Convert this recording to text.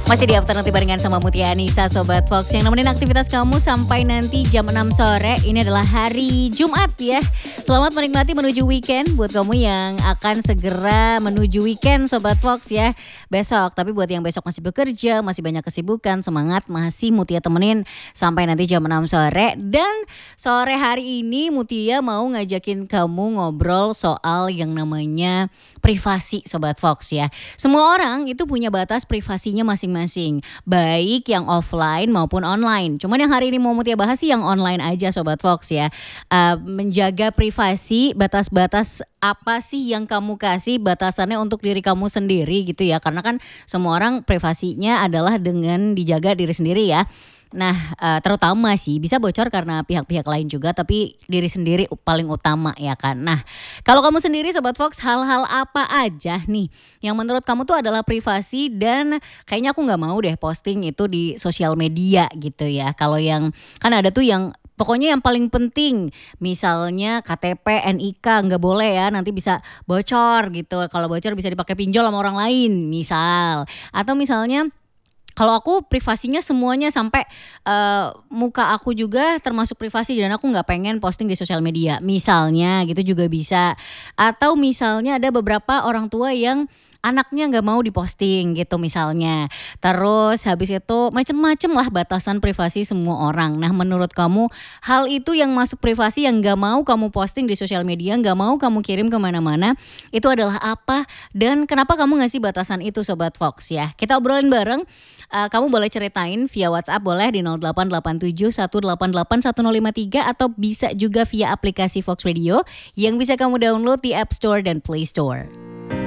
Masih di Afternoon Tea barengan sama Mutia Anissa, Sobat Fox, yang nemenin aktivitas kamu sampai nanti jam 6 sore. Ini adalah hari Jumat ya. Selamat menikmati menuju weekend buat kamu yang akan segera menuju weekend, Sobat Fox ya. Besok, tapi buat yang besok masih bekerja, masih banyak kesibukan, semangat, masih Mutia temenin sampai nanti jam 6 sore. Dan sore hari ini Mutia mau ngajakin kamu ngobrol soal yang namanya privasi, Sobat Fox ya. Semua orang itu punya batas privasinya masing-masing, baik yang offline maupun online. Cuman yang hari ini mau Mutia bahas sih yang online aja, Sobat Fox ya. Menjaga privasi, batas-batas apa sih yang kamu kasih, batasannya untuk diri kamu sendiri gitu ya. Karena kan semua orang privasinya adalah dengan dijaga diri sendiri ya. Nah, terutama sih bisa bocor karena pihak-pihak lain juga, tapi diri sendiri paling utama ya kan. Nah, kalau kamu sendiri Sobat Fox, hal-hal apa aja nih yang menurut kamu tuh adalah privasi dan kayaknya aku nggak mau deh posting itu di sosial media gitu ya. Kalau yang kan ada tuh yang pokoknya yang paling penting, misalnya KTP, NIK nggak boleh ya, nanti bisa bocor gitu. Kalau bocor bisa dipakai pinjol sama orang lain misal. Atau misalnya kalau aku privasinya semuanya sampai muka aku juga termasuk privasi dan aku nggak pengen posting di sosial media. Misalnya gitu juga bisa. Atau misalnya ada beberapa orang tua yang anaknya nggak mau diposting gitu misalnya. Terus habis itu macem-macem lah batasan privasi semua orang. Nah menurut kamu hal itu yang masuk privasi yang nggak mau kamu posting di sosial media, nggak mau kamu kirim kemana-mana, itu adalah apa dan kenapa kamu ngasih batasan itu Sobat Fox ya. Kita obrolin bareng. Kamu boleh ceritain via WhatsApp boleh di 0887 188 1053 atau bisa juga via aplikasi Fox Radio yang bisa kamu download di App Store dan Play Store.